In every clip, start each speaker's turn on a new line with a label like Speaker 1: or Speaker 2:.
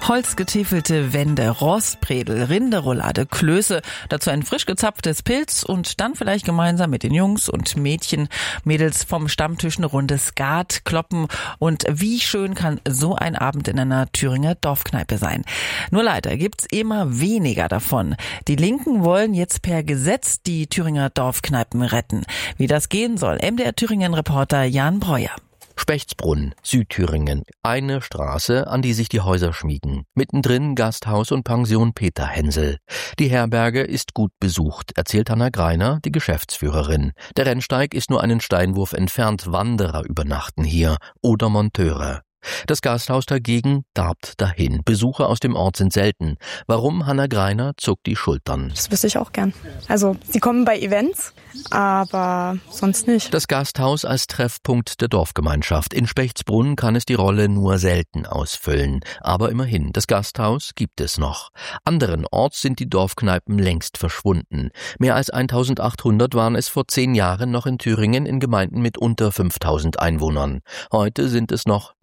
Speaker 1: Holzgetäfelte Wände, Rostbredel, Rinderroulade, Klöße, dazu ein frisch gezapftes Pilz und dann vielleicht gemeinsam mit den Jungs und Mädels vom Stammtisch eine Runde Skat kloppen. Und wie schön kann so ein Abend in einer Thüringer Dorfkneipe sein. Nur leider gibt's immer weniger davon. Die Linken wollen jetzt per Gesetz die Thüringer Dorfkneipen retten. Wie das gehen soll, MDR Thüringen-Reporter Jan Breuer.
Speaker 2: Spechtsbrunn, Südthüringen. Eine Straße, an die sich die Häuser schmiegen. Mittendrin Gasthaus und Pension Peter Hensel. Die Herberge ist gut besucht, erzählt Hanna Greiner, die Geschäftsführerin. Der Rennsteig ist nur einen Steinwurf entfernt. Wanderer übernachten hier oder Monteure. Das Gasthaus dagegen darbt dahin. Besucher aus dem Ort sind selten. Warum? Hanna Greiner zuckt die Schultern.
Speaker 3: Das wüsste ich auch gern. Also, sie kommen bei Events, aber sonst nicht.
Speaker 2: Das Gasthaus als Treffpunkt der Dorfgemeinschaft. In Spechtsbrunn kann es die Rolle nur selten ausfüllen. Aber immerhin, das Gasthaus gibt es noch. Anderenorts sind die Dorfkneipen längst verschwunden. Mehr als 1800 waren es vor 10 Jahren noch in Thüringen in Gemeinden mit unter 5000 Einwohnern. Heute sind es noch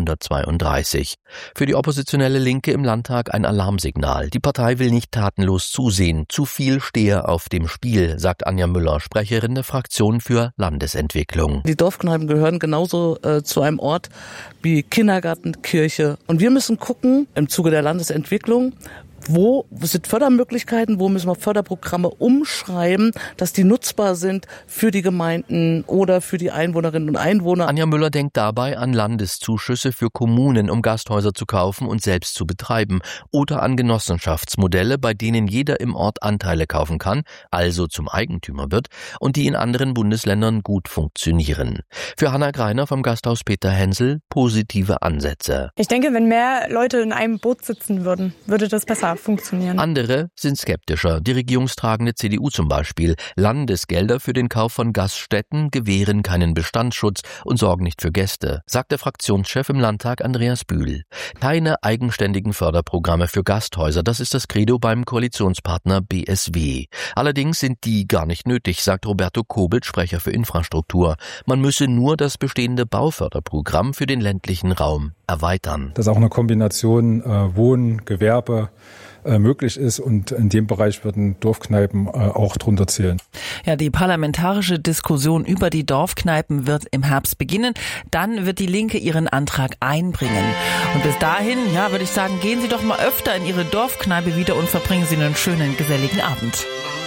Speaker 2: 932. Für die oppositionelle Linke im Landtag ein Alarmsignal. Die Partei will nicht tatenlos zusehen. Zu viel stehe auf dem Spiel, sagt Anja Müller, Sprecherin der Fraktion für Landesentwicklung.
Speaker 4: Die Dorfkneipen gehören genauso zu einem Ort wie Kindergarten, Kirche. Und wir müssen gucken, im Zuge der Landesentwicklung, wo sind Fördermöglichkeiten, wo müssen wir Förderprogramme umschreiben, dass die nutzbar sind für die Gemeinden oder für die Einwohnerinnen und Einwohner.
Speaker 2: Anja Müller denkt dabei an Landeszuschüsse für Kommunen, um Gasthäuser zu kaufen und selbst zu betreiben, oder an Genossenschaftsmodelle, bei denen jeder im Ort Anteile kaufen kann, also zum Eigentümer wird, und die in anderen Bundesländern gut funktionieren. Für Hanna Greiner vom Gasthaus Peter Hensel positive Ansätze.
Speaker 3: Ich denke, wenn mehr Leute in einem Boot sitzen würden, würde das besser funktionieren.
Speaker 2: Andere sind skeptischer. Die regierungstragende CDU zum Beispiel. Landesgelder für den Kauf von Gaststätten gewähren keinen Bestandsschutz und sorgen nicht für Gäste, sagt der Fraktionschef im Landtag Andreas Bühl. Keine eigenständigen Förderprogramme für Gasthäuser, das ist das Credo beim Koalitionspartner BSW. Allerdings sind die gar nicht nötig, sagt Roberto Kobelt, Sprecher für Infrastruktur. Man müsse nur das bestehende Bauförderprogramm für den ländlichen Raum erweitern.
Speaker 5: Das ist auch eine Kombination Wohnen, Gewerbe möglich ist, und in dem Bereich würden Dorfkneipen auch drunter zählen.
Speaker 1: Ja, die parlamentarische Diskussion über die Dorfkneipen wird im Herbst beginnen. Dann wird die Linke ihren Antrag einbringen. Und bis dahin, ja, würde ich sagen, gehen Sie doch mal öfter in Ihre Dorfkneipe wieder und verbringen Sie einen schönen, geselligen Abend.